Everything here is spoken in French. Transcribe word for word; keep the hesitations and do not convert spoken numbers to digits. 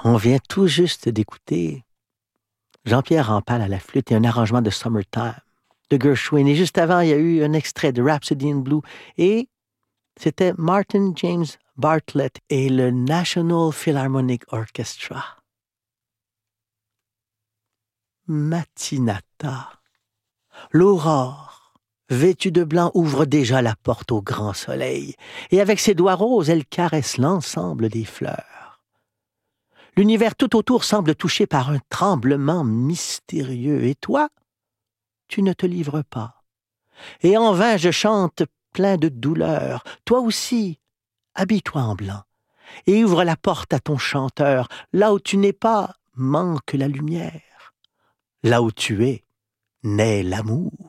On vient tout juste d'écouter Jean-Pierre Rampal à la flûte et un arrangement de Summertime de Gershwin. Et juste avant, il y a eu un extrait de Rhapsody in Blue. Et c'était Martin James Bartlett et le National Philharmonic Orchestra. Matinata. L'aurore, vêtue de blanc, ouvre déjà la porte au grand soleil. Et avec ses doigts roses, elle caresse l'ensemble des fleurs. L'univers tout autour semble touché par un tremblement mystérieux. Et toi, tu ne te livres pas. Et en vain, je chante plein de douleur. Toi aussi, habille-toi en blanc et ouvre la porte à ton chanteur. Là où tu n'es pas, manque la lumière. Là où tu es, naît l'amour.